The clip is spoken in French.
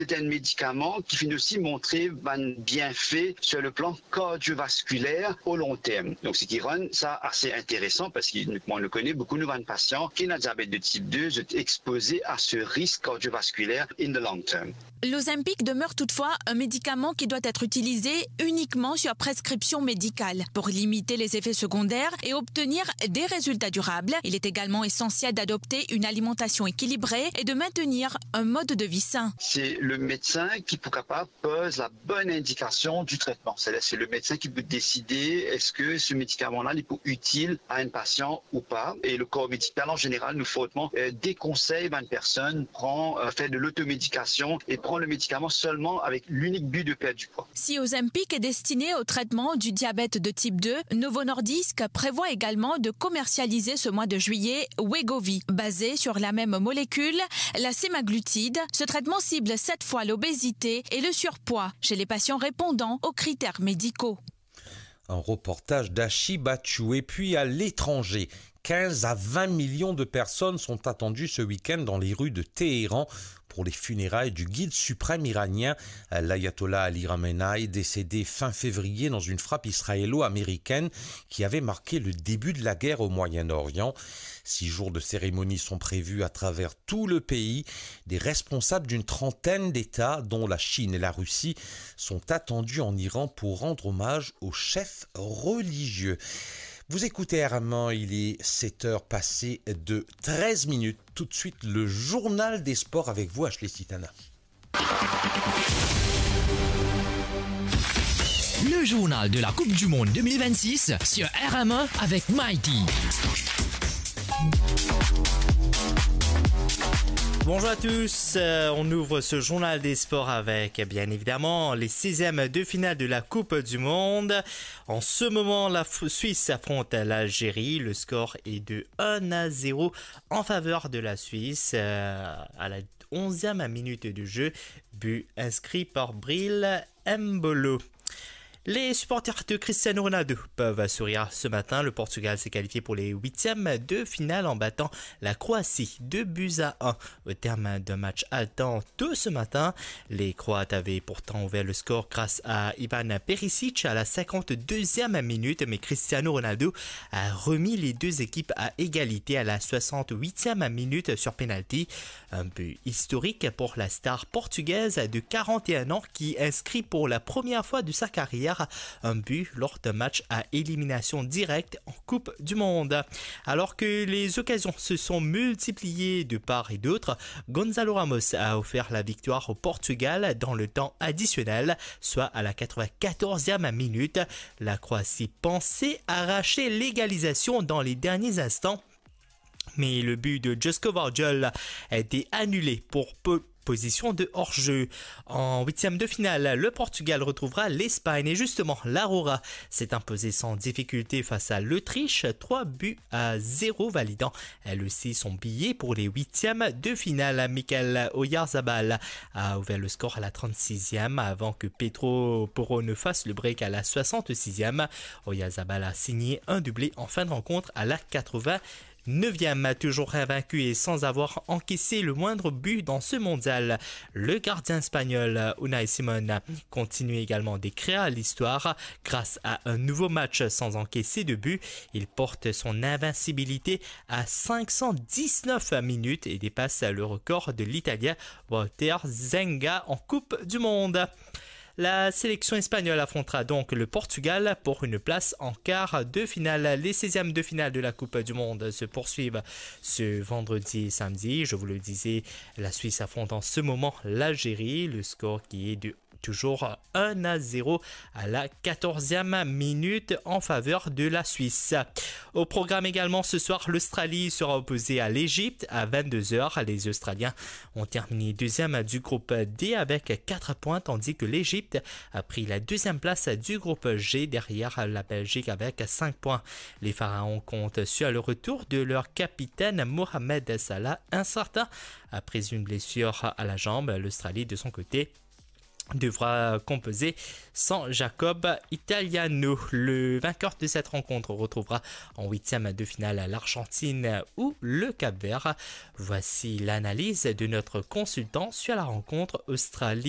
C'est un médicament qui finit aussi montrer un bienfait sur le plan cardiovasculaire au long terme. Donc, ce qui rend ça assez intéressant parce qu'on le connaît, beaucoup de nos patients qui ont un diabète de type 2 sont exposés à ce risque cardiovasculaire in the long term. L'Ozempic demeure toutefois un médicament qui doit être utilisé uniquement sur prescription médicale pour limiter les effets secondaires et obtenir des résultats durables. Il est également essentiel d'adopter une alimentation équilibrée et de maintenir un mode de vie sain. C'est le médecin qui, pour capable, pose la bonne indication du traitement. C'est le médecin qui peut décider est-ce que ce médicament-là est utile à un patient ou pas. Et le corps médical, en général, nous fortement déconseille à une personne faire de l'automédication et prend le médicament seulement avec l'unique but de perdre du poids. Si Ozempic est destiné au traitement du diabète de type 2, Novo Nordisk prévoit également de commercialiser ce mois de juillet Wegovy. Basé sur la même molécule, la sémaglutide, ce traitement cible 7 fois l'obésité et le surpoids chez les patients répondant aux critères médicaux. Un reportage d'Achi Bachou. Et puis à l'étranger, 15 à 20 millions de personnes sont attendues ce week-end dans les rues de Téhéran pour les funérailles du guide suprême iranien, l'ayatollah Ali Khamenei, décédé fin février dans une frappe israélo-américaine qui avait marqué le début de la guerre au Moyen-Orient. 6 jours de cérémonie sont prévus à travers tout le pays. Des responsables d'une trentaine d'États, dont la Chine et la Russie, sont attendus en Iran pour rendre hommage aux chefs religieux. Vous écoutez RMA, il est 7h passées de 13 minutes. Tout de suite, le journal des sports avec vous, Ashley Sitana. Le journal de la Coupe du Monde 2026 sur RMA avec Mighty. Bonjour à tous, on ouvre ce journal des sports avec bien évidemment les 16e de finale de la Coupe du Monde. En ce moment, la Suisse affronte l'Algérie. Le score est de 1-0 en faveur de la Suisse à la 11e minute de jeu. But inscrit par Bril Mbolo. Les supporters de Cristiano Ronaldo peuvent sourire ce matin. Le Portugal s'est qualifié pour les 8e de finale en battant la Croatie 2-1 au terme d'un match haletant tôt ce matin. Les Croates avaient pourtant ouvert le score grâce à Ivan Perisic à la 52e minute, mais Cristiano Ronaldo a remis les deux équipes à égalité à la 68e minute sur penalty. Un but historique pour la star portugaise de 41 ans qui inscrit pour la première fois de sa carrière un but lors d'un match à élimination directe en Coupe du Monde. Alors que les occasions se sont multipliées de part et d'autre, Gonzalo Ramos a offert la victoire au Portugal dans le temps additionnel, soit à la 94e minute. La Croatie pensait arracher l'égalisation dans les derniers instants, mais le but de Josko Vardiol a été annulé pour position de hors-jeu. En 8e de finale, le Portugal retrouvera l'Espagne et justement, l'Aurora s'est imposée sans difficulté face à l'Autriche, 3-0, validant elle aussi son billet pour les 8e de finale. Mikel Oyarzabal a ouvert le score à la 36e avant que Pedro Porro ne fasse le break à la 66e. Oyarzabal a signé un doublé en fin de rencontre à la 9e, toujours invaincu et sans avoir encaissé le moindre but dans ce mondial. Le gardien espagnol Unai Simón continue également d'écrire l'histoire grâce à un nouveau match sans encaisser de but. Il porte son invincibilité à 519 minutes et dépasse le record de l'Italien Walter Zenga en Coupe du Monde. La sélection espagnole affrontera donc le Portugal pour une place en quart de finale. Les 16e de finale de la Coupe du Monde se poursuivent ce vendredi et samedi. Je vous le disais, la Suisse affronte en ce moment l'Algérie. Le score qui est de toujours 1-0 à la 14e minute en faveur de la Suisse. Au programme également ce soir, l'Australie sera opposée à l'Égypte à 22h. Les Australiens ont terminé deuxième du groupe D avec 4 points, tandis que l'Égypte a pris la deuxième place du groupe G derrière la Belgique avec 5 points. Les Pharaons comptent sur le retour de leur capitaine Mohamed Salah, incertain après une blessure à la jambe. L'Australie de son côté devra composer sans Jacob Italiano. Le vainqueur de cette rencontre retrouvera en huitième de finale l'Argentine ou le Cap-Vert. Voici l'analyse de notre consultant sur la rencontre Australie.